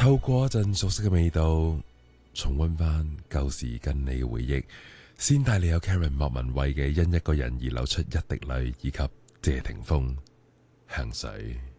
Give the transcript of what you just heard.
透過一陣熟悉嘅味道，重溫翻舊時跟你嘅回憶，先帶你有 Karen 莫文蔚嘅因一個人而流出一滴淚，以及謝霆鋒香水。